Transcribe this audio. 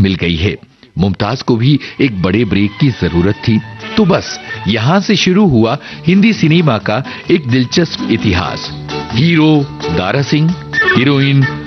मिल गई है। मुमताज को भी एक बड़े ब्रेक की जरूरत थी। तो बस यहां से शुरू हुआ हिंदी सिनेमा का एक दिलचस्प इतिहास। Hero Dara Singh, heroine